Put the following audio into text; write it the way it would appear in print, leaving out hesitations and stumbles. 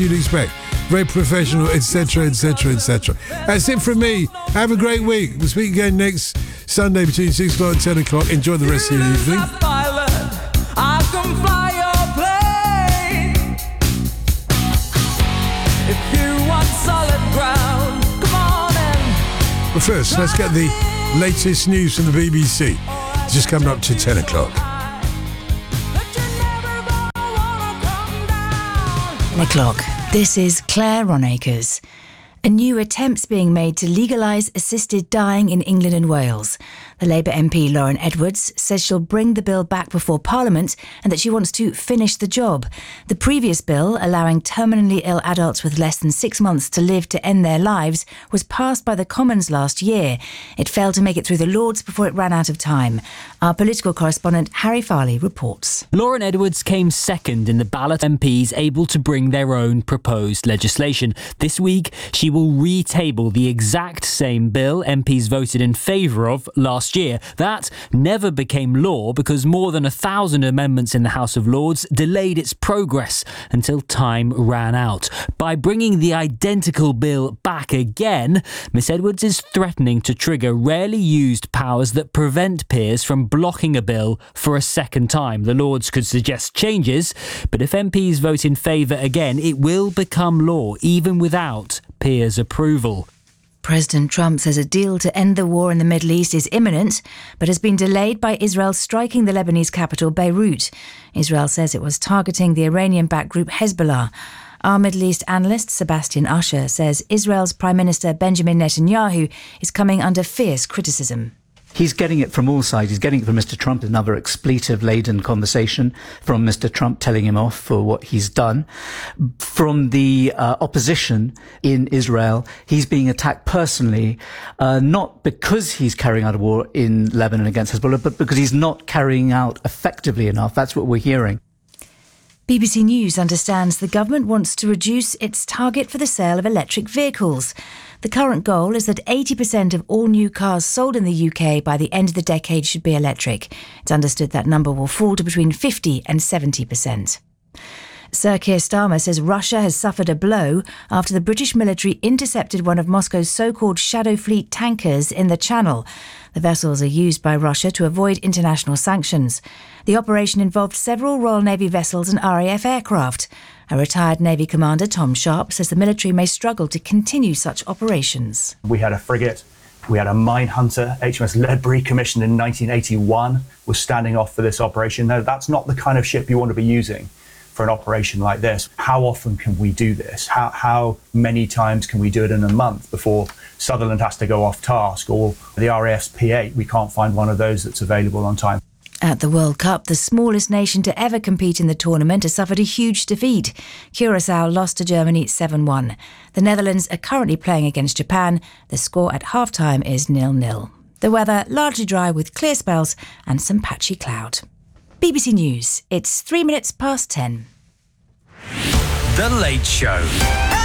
you'd expect. Very professional, etc., etc., etc. That's it from me. Have a great week. We'll speak again next Sunday between 6 o'clock and 10 o'clock. Enjoy the rest of your evening. I can fly your plane. If you want solid ground, come on in. But first, let's get the latest news from the BBC. It's just coming up to 10 o'clock. 10 o'clock. This is Claire Ronacres. A new attempt's being made to legalise assisted dying in England and Wales. The Labour MP Lauren Edwards says she'll bring the bill back before Parliament and that she wants to finish the job. The previous bill, allowing terminally ill adults with less than 6 months to live to end their lives, was passed by the Commons last year. It failed to make it through the Lords before it ran out of time. Our political correspondent Harry Farley reports. Lauren Edwards came second in the ballot MPs able to bring their own proposed legislation. This week, she will retable the exact same bill MPs voted in favour of last year. That never became law because more than 1,000 amendments in the House of Lords delayed its progress until time ran out. By bringing the identical bill back again, Miss Edwards is threatening to trigger rarely used powers that prevent peers from blocking a bill for a second time. The Lords could suggest changes, but if MPs vote in favour again, it will become law, even without peers' approval. President Trump says a deal to end the war in the Middle East is imminent, but has been delayed by Israel striking the Lebanese capital, Beirut. Israel says it was targeting the Iranian-backed group Hezbollah. Our Middle East analyst, Sebastian Usher, says Israel's Prime Minister Benjamin Netanyahu is coming under fierce criticism. He's getting it from all sides. He's getting it from Mr. Trump, another expletive-laden conversation from Mr. Trump telling him off for what he's done. From the opposition in Israel, he's being attacked personally, not because he's carrying out a war in Lebanon against Hezbollah, but because he's not carrying out effectively enough. That's what we're hearing. BBC News understands the government wants to reduce its target for the sale of electric vehicles. The current goal is that 80% of all new cars sold in the UK by the end of the decade should be electric. It's understood that number will fall to between 50 and 70%. Sir Keir Starmer says Russia has suffered a blow after the British military intercepted one of Moscow's so-called Shadow Fleet tankers in the Channel. The vessels are used by Russia to avoid international sanctions. The operation involved several Royal Navy vessels and RAF aircraft. A retired Navy commander, Tom Sharp, says the military may struggle to continue such operations. We had a frigate, we had a mine hunter, HMS Ledbury, commissioned in 1981, was standing off for this operation. No, that's not the kind of ship you want to be using for an operation like this. How often can we do this? How many times can we do it in a month before Sutherland has to go off task, or the RAF's P8? We can't find one of those that's available on time. At the World Cup, the smallest nation to ever compete in the tournament has suffered a huge defeat. Curaçao lost to Germany 7-1. The Netherlands are currently playing against Japan. The score at half-time is 0-0. The weather largely dry with clear spells and some patchy cloud. BBC News, it's 3 minutes past 10. The Late Show.